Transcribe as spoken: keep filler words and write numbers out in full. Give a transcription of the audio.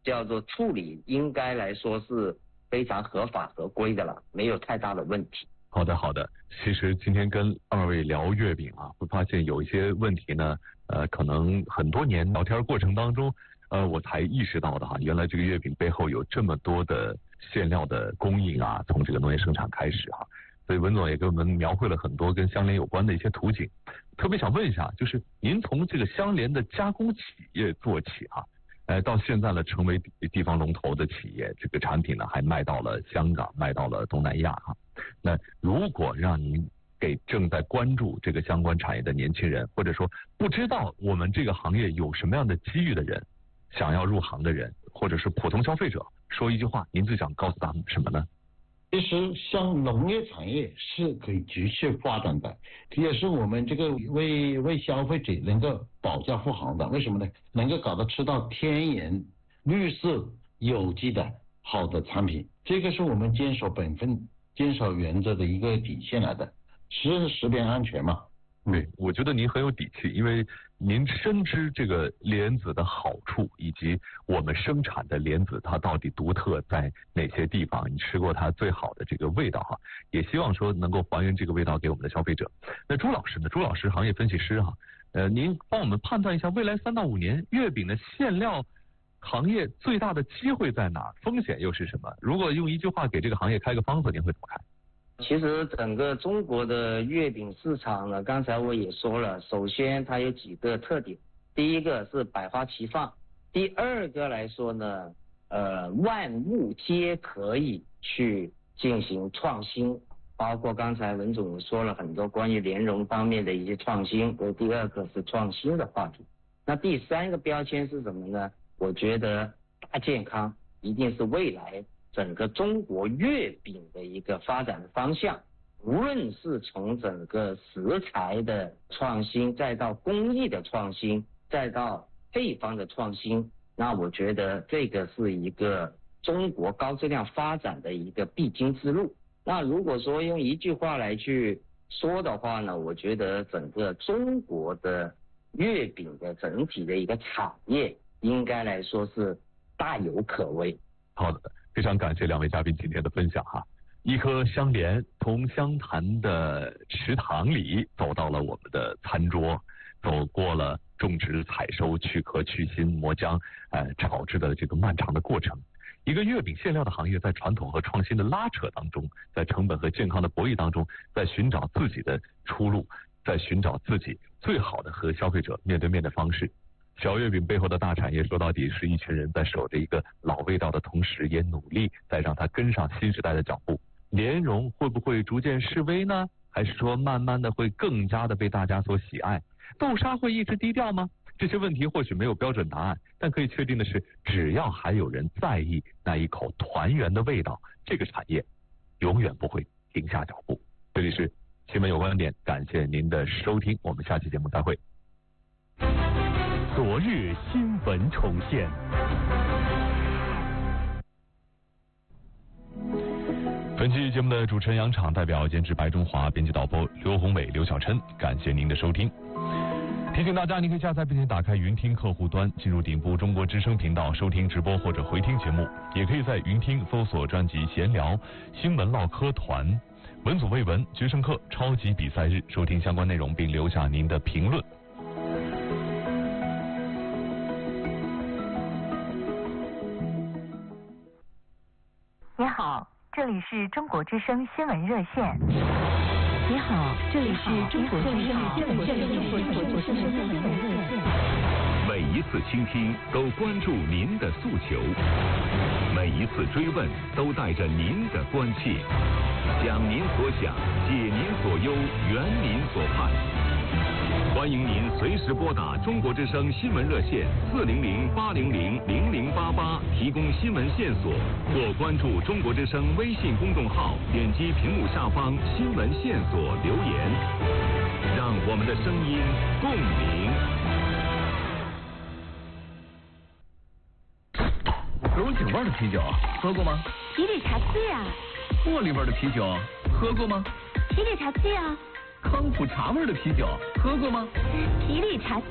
叫做处理，应该来说是非常合法合规的了，没有太大的问题。 好的，好的。其实今天跟二位聊月饼啊，会发现有一些问题呢，呃，可能很多年聊天过程当中，呃，我才意识到的哈，原来这个月饼背后有这么多的馅料的供应啊，从这个农业生产开始哈。所以文总也给我们描绘了很多跟香莲有关的一些图景。特别想问一下，就是您从这个香莲的加工企业做起啊，呃，到现在呢成为地方龙头的企业，这个产品呢还卖到了香港，卖到了东南亚哈。那如果让您给正在关注这个相关产业的年轻人，或者说不知道我们这个行业有什么样的机遇的人，想要入行的人，或者是普通消费者，说一句话，您最想告诉他们什么呢？ 其实像农业产业是可以继续发展的，也是我们这个为为消费者能够保驾护航的。为什么呢？能够搞到吃到天然、绿色、有机的好的产品，这个是我们坚守本分、坚守原则的一个底线来的，是食品安全嘛。 对，我觉得您很有底气，因为您深知这个莲子的好处，以及我们生产的莲子它到底独特在哪些地方，你吃过它最好的这个味道哈，也希望说能够还原这个味道给我们的消费者。那朱老师呢？朱老师行业分析师哈，呃，您帮我们判断一下未来三到五年月饼的馅料行业最大的机会在哪儿，风险又是什么？如果用一句话给这个行业开个方子，您会怎么看？ 其实整个中国的月饼市场呢，刚才我也说了，首先它有几个特点，第一个是百花齐放，第二个来说呢，呃，万物皆可以去进行创新，包括刚才文总说了很多关于莲蓉方面的一些创新，这第二个是创新的话题。那第三个标签是什么呢？我觉得大健康一定是未来整个中国月饼的一个发展的方向，无论是从整个食材的创新，再到工艺的创新，再到配方的创新，那我觉得这个是一个中国高质量发展的一个必经之路。那如果说用一句话来去说的话呢，我觉得整个中国的月饼的整体的一个产业应该来说是大有可为。 好的，非常感谢两位嘉宾今天的分享哈。一颗香莲从湘潭的池塘里走到了我们的餐桌，走过了种植、采收、去壳、去芯、磨浆、呃炒制的这个漫长的过程。一个月饼馅料的行业在传统和创新的拉扯当中，在成本和健康的博弈当中，在寻找自己的出路，在寻找自己最好的和消费者面对面的方式。小月饼背后的大产业，说到底是一群人在守着一个老味道的同时，也努力在让它跟上新时代的脚步。莲蓉会不会逐渐式微呢？还是说慢慢的会更加的被大家所喜爱？豆沙会一直低调吗？这些问题或许没有标准答案，但可以确定的是，只要还有人在意那一口团圆的味道，这个产业永远不会停下脚步。这里是新闻有观点，感谢您的收听，我们下期节目再会。 昨日新闻重现。本期节目的主持人杨昶，代表监制白中华，编辑导播刘宏伟、刘小琛，感谢您的收听。提醒大家，您可以下载并且打开云听客户端，进入顶部中国之声频道收听直播或者回听节目，也可以在云听搜索专辑闲聊、新闻唠嗑团、文组未文、决胜课、超级比赛日收听相关内容，并留下您的评论。 你好，这里是中国之声新闻热线。 你好，这里是中国之声新闻热线。 每一次倾听都关注您的诉求，每一次追问都带着您的关切，讲您所想，解您所忧，圆您所盼。欢迎您随时拨打中国之声新闻热线四零零八零零零零八八提供新闻线索，或关注中国之声微信公众号，点击屏幕下方新闻线索留言，让我们的声音共鸣。 柔井味的啤酒喝过吗？ 皮里茶气啊。 茉莉味的啤酒喝过吗？ 皮里茶气啊。 康普茶味的啤酒喝过吗？ 皮里茶